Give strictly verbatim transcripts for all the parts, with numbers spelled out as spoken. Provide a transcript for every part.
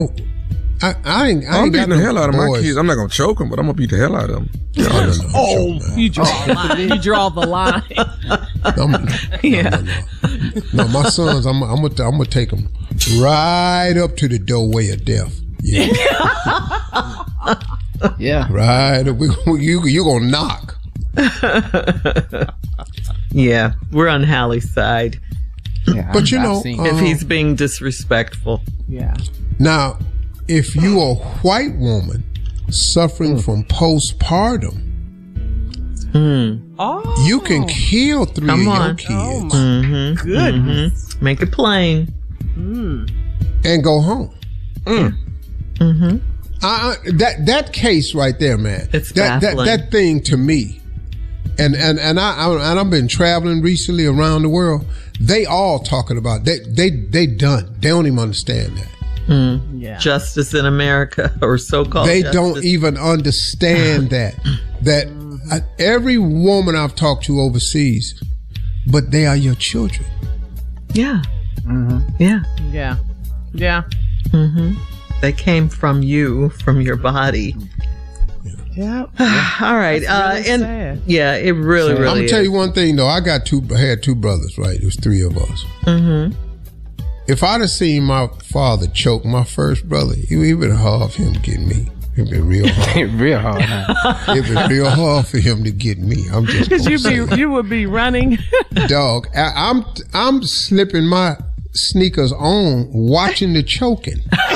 I, I ain't. I I'm ain't beating got the no hell out of my boys. kids. I'm not gonna choke them, but I'm gonna beat the hell out of them. No, no, no, Oh, sure, you draw the line. You draw the line. No, no, Yeah. no, no, no. No, my sons, I'm, I'm gonna, I'm gonna take them right up to the doorway of death. Yeah, Yeah. right. We, we, you, you gonna knock? Yeah, we're on Hallie's side. Yeah, But I've- you I've know, seen uh, it. If he's being disrespectful. Yeah. Now, if you are a white woman suffering from postpartum, Oh. you can kill three Come of your on. kids Oh, my Mm-hmm. goodness. Make it plain. and go home. Mm-hmm. Uh, that that case right there, man. It's that, that baffling. that thing to me, and and and I, I and I've been traveling recently around the world. They all talking about they they they done. They don't even understand that. Yeah. Justice in America, or so-called They justice. don't even understand that that uh, every woman I've talked to overseas, but they are your children. Yeah. Yeah. Yeah. Yeah. They came from you, from your body. Yeah. All right. Uh, really and sad. yeah, it really, really I'm gonna is. tell you one thing though. I got two, I had two brothers, right? It was three of us. Mm-hmm. If I'd have seen my father choke my first brother, he, he would have hard for him to get me. It'd be real hard. Real hard. Huh? It'd be real hard for him to get me. I'm just Because gonna you say, be you would be running. dog. I, I'm I'm slipping my sneakers on, watching the choking.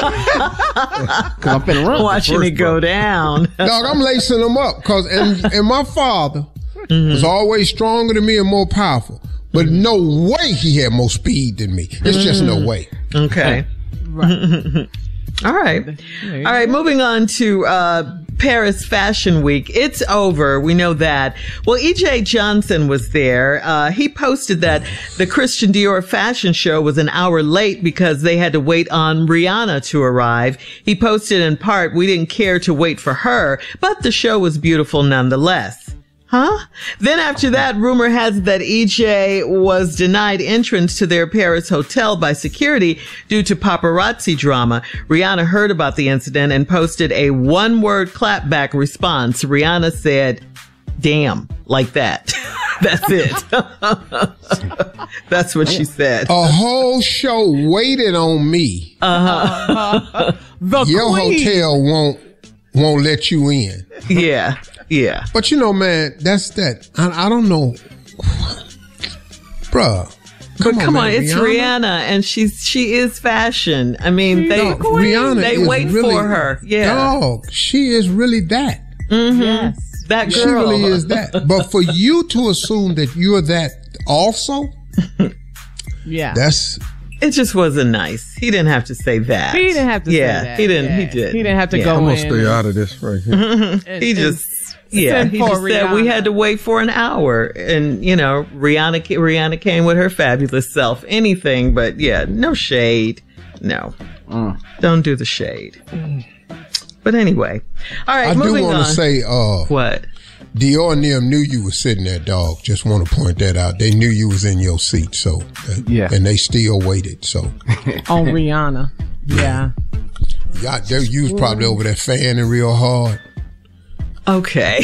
Cause I'm finna run. Watching it go down. Dog, I'm lacing them up, cause and and my father was always stronger than me and more powerful. But no way he had more speed than me. It's just no way. Okay. Right. All right. All right. Moving on to uh, Paris Fashion Week. It's over. We know that. Well, E J Johnson was there. Uh, he posted that the Christian Dior fashion show was an hour late because they had to wait on Rihanna to arrive. He posted in part, "We didn't care to wait for her, but the show was beautiful nonetheless." Huh? Then after that, rumor has it that E J was denied entrance to their Paris hotel by security due to paparazzi drama. Rihanna heard about the incident and posted a one-word clapback response. Rihanna said, "Damn," like that. That's it. That's what she said. A whole show waited on me. The Your queen. hotel won't won't let you in. Yeah. Yeah. But you know, man, that's that. I, I don't know, bruh. But come on, man, it's Rihanna, and she's she is fashion. I mean, they No, Rihanna they is wait really, for her. Yeah. dog. She is really that. Yes. That girl. She really is that. But for you to assume that you're that also, Yeah. that's It just wasn't nice. He didn't have to say that. He didn't have to yeah, say that. he didn't. He Yeah. did. He didn't have to Yeah. go I'm gonna in. stay out of this right here. and- He and just. Yeah, send he for just said we Rihanna. had to wait for an hour, and you know, Rihanna ca- Rihanna came with her fabulous self. Anything but yeah, no shade, no, don't do the shade. But anyway, all right, I do moving want on. to say, uh, What? Dior and them knew you was sitting there, dog. Just want to point that out. They knew you was in your seat, so uh, Yeah. and they still waited. So on Rihanna. Yeah. y'all, they, you was probably over there fanning real hard. Okay.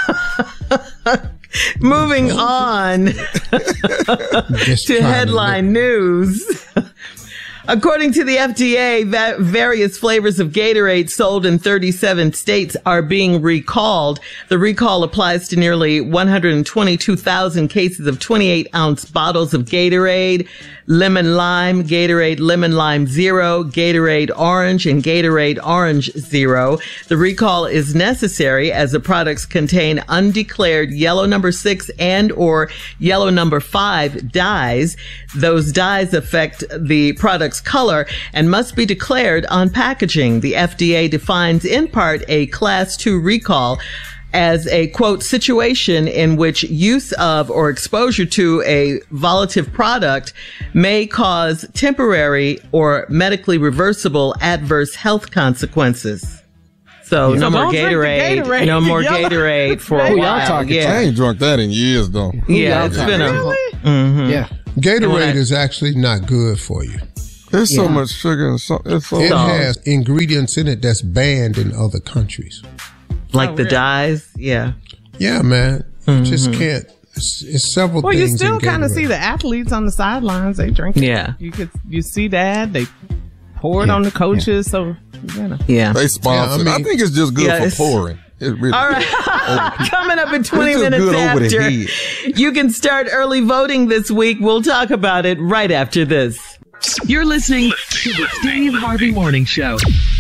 Moving on Just to trying headline news. According to the F D A, that various flavors of Gatorade sold in thirty-seven states are being recalled. The recall applies to nearly one hundred twenty-two thousand cases of twenty-eight ounce bottles of Gatorade, Lemon Lime, Gatorade Lemon Lime Zero, Gatorade Orange, and Gatorade Orange Zero. The recall is necessary as the products contain undeclared yellow number six and or yellow number five dyes. Those dyes affect the product's color and must be declared on packaging. The F D A defines in part a class two recall as a, quote, situation in which use of or exposure to a volatile product may cause temporary or medically reversible adverse health consequences. So So no more don't drink the Gatorade, Gatorade. no more Y'all- Gatorade for a Who y'all while. talking to? I Yeah, ain't drunk that in years though. yeah, y'all it's talking been a. Really? Mhm. Yeah. Gatorade Right. is actually not good for you. There's so Yeah. much sugar and so it's so It Salt. has ingredients in it that's banned in other countries. Like Oh, the really? dyes. Yeah. Yeah, man. You just can't. It's, it's several Well, you things. still in kind of Gatorade. see the athletes on the sidelines. They drink it. Yeah. You could, you see that. They pour it Yeah. on the coaches. So, you know. Yeah. they sponsor. Yeah, I I, mean- think it's just good Yeah, for it's- pouring. It really, All right. Coming up in twenty It's just minutes good over the after. head. You can start early voting this week. We'll talk about it right after this. You're listening to the Steve Harvey Morning Show.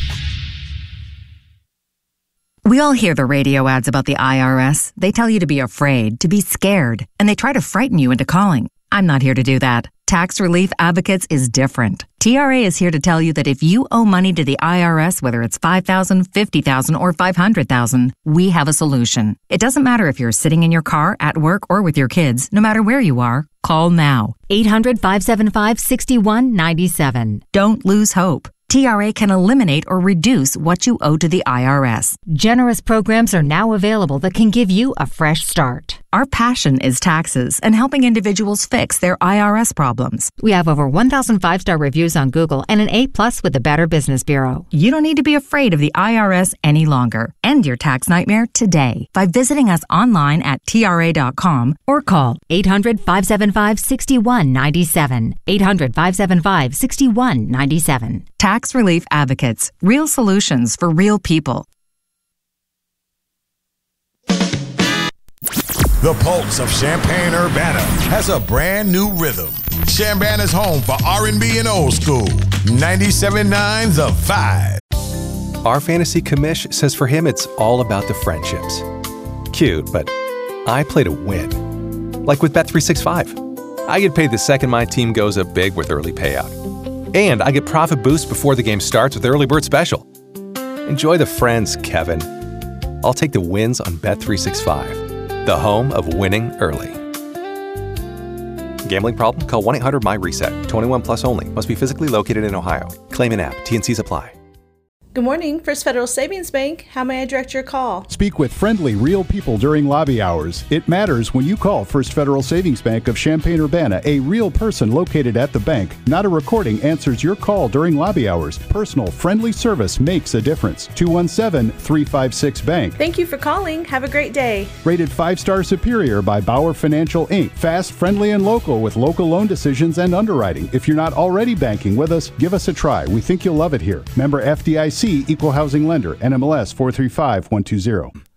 We all hear the radio ads about the I R S. They tell you to be afraid, to be scared, and they try to frighten you into calling. I'm not here to do that. Tax Relief Advocates is different. T R A is here to tell you that if you owe money to the I R S, whether it's five thousand dollars, fifty thousand dollars, or five hundred thousand dollars, we have a solution. It doesn't matter if you're sitting in your car, at work, or with your kids. No matter where you are, call now. eight hundred, five seven five, six one nine seven. Don't lose hope. T R A can eliminate or reduce what you owe to the I R S. Generous programs are now available that can give you a fresh start. Our passion is taxes and helping individuals fix their I R S problems. We have over one thousand five-star reviews on Google and an A plus with the Better Business Bureau. You don't need to be afraid of the I R S any longer. End your tax nightmare today by visiting us online at T R A dot com or call eight hundred, five seven five, six one nine seven. eight hundred, five seven five, six one nine seven. Tax Relief Advocates. Real solutions for real people. The pulse of Champaign-Urbana has a brand new rhythm. Champaign is home for R and B and old school. ninety-seven point nine The Vibe. Our fantasy commish says for him it's all about the friendships. Cute, but I play to win. Like with Bet three sixty-five. I get paid the second my team goes up big with early payout. And I get profit boost before the game starts with Early Bird Special. Enjoy the friends, Kevin. I'll take the wins on Bet three sixty-five, the home of winning early. Gambling problem? Call one eight hundred my reset. twenty-one plus only. Must be physically located in Ohio. Claim an app. T N Cs apply. Good morning, First Federal Savings Bank. How may I direct your call? Speak with friendly, real people during lobby hours. It matters when you call First Federal Savings Bank of Champaign-Urbana. A real person located at the bank. Not a recording answers your call during lobby hours. Personal, friendly service makes a difference. two one seven, three five six, bank. Thank you for calling. Have a great day. Rated five-star superior by Bauer Financial Incorporated. Fast, friendly, and local with local loan decisions and underwriting. If you're not already banking with us, give us a try. We think you'll love it here. Member F D I C, Equal Housing Lender, N M L S four three five one two zero.